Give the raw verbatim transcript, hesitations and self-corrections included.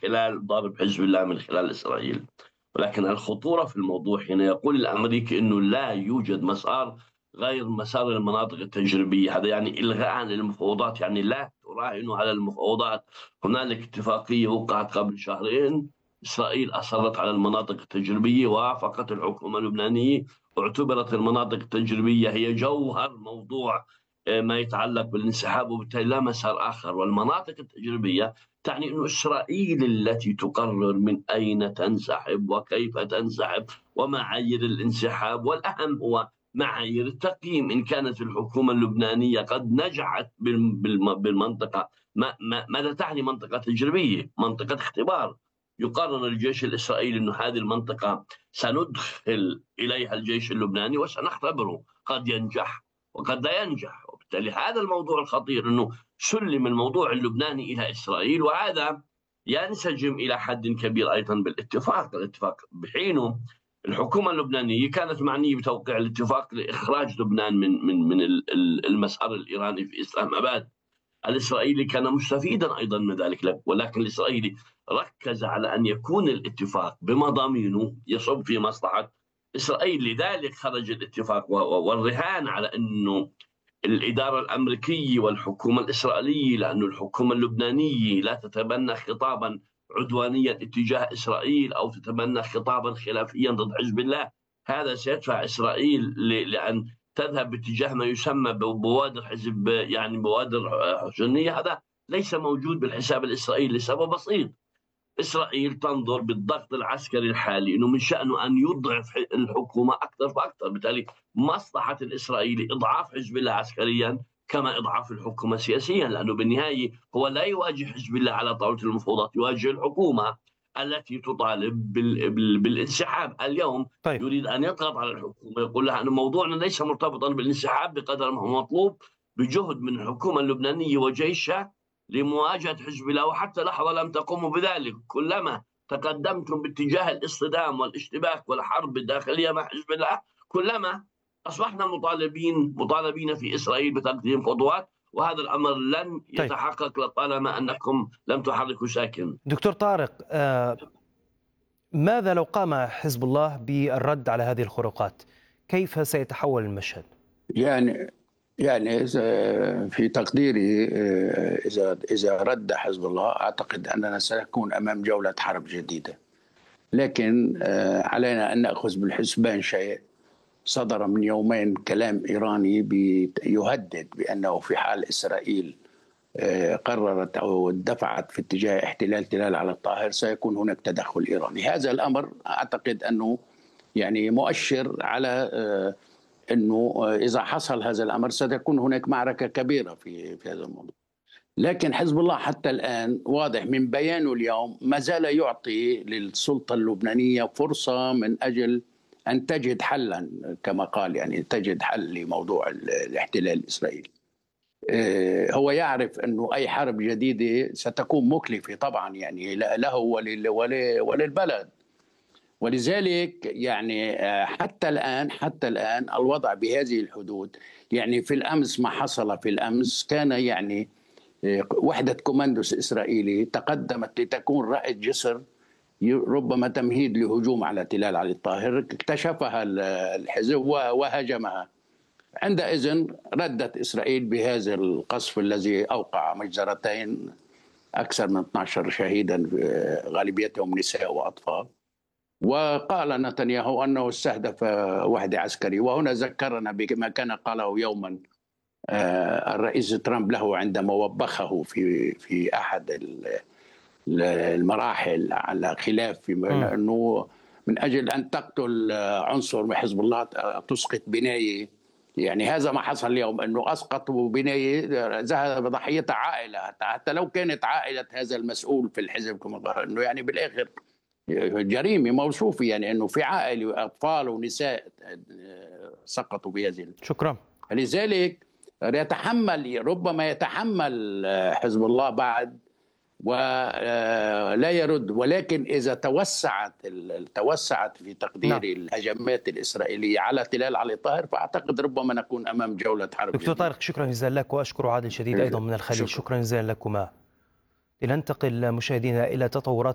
خلال ضرب حزب الله من خلال إسرائيل. ولكن الخطورة في الموضوع هنا يقول الأمريكي أنه لا يوجد مسار غير مسار المناطق التجريبية. هذا يعني إلغاء للمفاوضات، يعني لا تراهنوا على المفاوضات. هنالك اتفاقية وقعت قبل شهرين، إسرائيل أصرت على المناطق التجريبية، وافقت الحكومة اللبنانية، واعتبرت المناطق التجريبية هي جوهر موضوع ما يتعلق بالانسحاب، وبالتالي لا مسار آخر. والمناطق التجريبية تعني أن إسرائيل التي تقرر من أين تنسحب وكيف تنسحب ومعايير الانسحاب، والأهم هو معايير التقييم. إن كانت الحكومة اللبنانية قد نجحت بالمنطقة، ماذا تعني منطقة تجريبية؟ منطقة اختبار. يقرر الجيش الإسرائيلي أن هذه المنطقة سندخل إليها الجيش اللبناني وسنختبره، قد ينجح وقد لا ينجح. وبالتالي هذا الموضوع الخطير، أنه سلم الموضوع اللبناني إلى إسرائيل، وهذا ينسجم إلى حد كبير أيضا بالاتفاق. الاتفاق بحينه الحكومة اللبنانية كانت معنية بتوقيع الاتفاق لإخراج لبنان من من من المسار الإيراني في إسلام أباد. الإسرائيلي كان مستفيدا أيضا من ذلك، ولكن الإسرائيلي ركز على أن يكون الاتفاق بمضامينه يصب في مصلحة إسرائيل. لذلك خرج الاتفاق، والرهان على أنه الإدارة الأمريكية والحكومة الإسرائيلية، لأن الحكومة اللبنانية لا تتبنى خطابا عدوانيا اتجاه إسرائيل أو تتبنى خطابا خلافيا ضد حزب الله، هذا سيدفع إسرائيل لأن تذهب باتجاه ما يسمى ببوادر حزب، يعني بوادر حسنية. هذا ليس موجود بالحساب الإسرائيلي لسبب بسيط: إسرائيل تنظر بالضغط العسكري الحالي أنه من شأنه أن يضعف الحكومة أكثر فأكثر. بالتالي مصلحة الإسرائيلي إضعاف حزب الله عسكريا كما إضعاف الحكومة سياسيا، لأنه بالنهاية هو لا يواجه حزب الله على طاولة المفاوضات، يواجه الحكومة التي تطالب بال... بال... بالانسحاب. اليوم طيب. يريد أن يضغط على الحكومة، يقول لها أن موضوعنا ليس مرتبطا بالانسحاب بقدر ما هو مطلوب بجهد من الحكومة اللبنانية وجيشها لمواجهة حزب الله. وحتى لحظة لم تقوموا بذلك. كلما تقدمتم باتجاه الاصطدام والاشتباك والحرب الداخلية مع حزب الله، كلما أصبحنا مطالبين مطالبين في إسرائيل بتقديم خطوات، وهذا الأمر لن يتحقق لطالما أنكم لم تحركوا ساكن. دكتور طارق، آه ماذا لو قام حزب الله بالرد على هذه الخروقات؟ كيف سيتحول المشهد؟ يعني يعني في تقديري إذا إذا رد حزب الله، أعتقد أننا سنكون أمام جولة حرب جديدة. لكن علينا أن نأخذ بالحسبان شيء. صدر من يومين كلام إيراني يهدد بأنه في حال إسرائيل قررت أو دفعت في اتجاه احتلال تلال على الطاهر سيكون هناك تدخل إيراني. هذا الأمر أعتقد أنه يعني مؤشر على أنه إذا حصل هذا الأمر ستكون هناك معركة كبيرة في في هذا الموضوع. لكن حزب الله حتى الآن واضح من بيانه اليوم ما زال يعطي للسلطة اللبنانية فرصة من أجل أن تجد حلا، كما قال، يعني تجد حل لموضوع الاحتلال الإسرائيلي. هو يعرف أنه أي حرب جديدة ستكون مكلفة طبعا، يعني له وللبلد. ولذلك يعني حتى الآن حتى الآن الوضع بهذه الحدود. يعني في الأمس ما حصل في الأمس كان يعني وحدة كوماندوس إسرائيلي تقدمت لتكون رائد جسر ربما تمهيد لهجوم على تلال علي الطاهر، اكتشفها الحزب وهاجمها. عندئذ ردت إسرائيل بهذا القصف الذي أوقع مجزرتين، أكثر من اثني عشر شهيدا غالبيتهم نساء وأطفال. وقال نتنياهو أنه استهدف وحدة عسكري. وهنا ذكرنا بما كان قاله يوما الرئيس ترامب له عندما وبخه في في أحد المراحل على خلاف في أنه من أجل أن تقتل عنصر من حزب الله تسقط بناية. يعني هذا ما حصل اليوم، أنه أسقطوا بناية ذهب ضحيتها عائلة، حتى لو كانت عائلة هذا المسؤول في الحزب، كما أنه يعني بالآخر جريمة موصوفة، يعني أنه في عائلة وأطفال ونساء سقطوا بهذه. شكرا. لذلك يتحمل ربما يتحمل حزب الله بعد ولا يرد. ولكن إذا توسعت توسعت في تقديري نعم. الهجمات الإسرائيلية على تلال علي الطاهر، فأعتقد ربما نكون أمام جولة حرب. دكتور طارق، شكرا جزيلا لك، وأشكر عادل شديد أيضا من الخليل. شكرا, شكرا جزيلا لكما. لننتقل مشاهدينا إلى تطورات